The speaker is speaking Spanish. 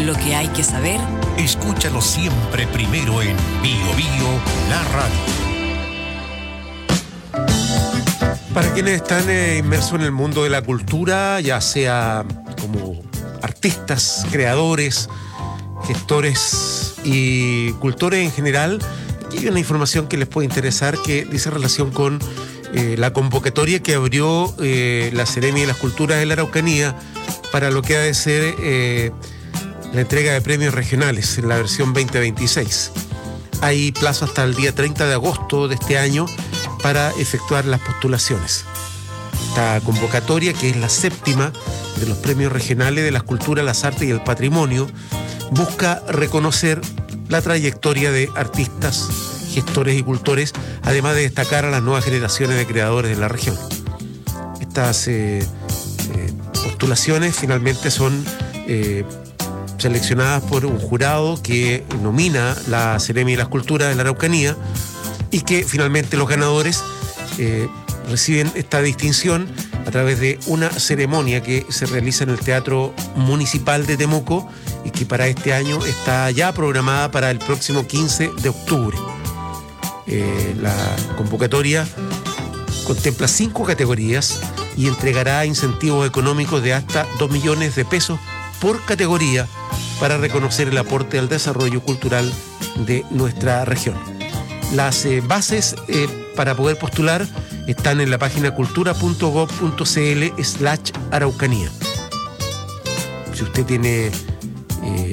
Lo que hay que saber. Escúchalo siempre primero en Bio Bio, la radio. Para quienes están inmersos en el mundo de la cultura, ya sea como artistas, creadores, gestores y cultores en general, aquí hay una información que les puede interesar que dice relación con la convocatoria que abrió la Seremi de las Culturas de la Araucanía para lo que ha de ser la entrega de premios regionales en la versión 2026. Hay plazo hasta el día 30 de agosto de este año para efectuar las postulaciones. Esta convocatoria, que es la séptima de los premios regionales de las culturas, las artes y el patrimonio, busca reconocer la trayectoria de artistas, gestores y cultores, además de destacar a las nuevas generaciones de creadores de la región. Estas postulaciones finalmente son seleccionadas por un jurado que nomina la Seremi de las Culturas de la Araucanía y que finalmente los ganadores reciben esta distinción a través de una ceremonia que se realiza en el Teatro Municipal de Temuco y que para este año está ya programada para el próximo 15 de octubre. La convocatoria contempla 5 categorías y entregará incentivos económicos de hasta 2 millones de pesos por categoría para reconocer el aporte al desarrollo cultural de nuestra región. Las bases para poder postular están en la página cultura.gov.cl/Araucanía. Si usted tiene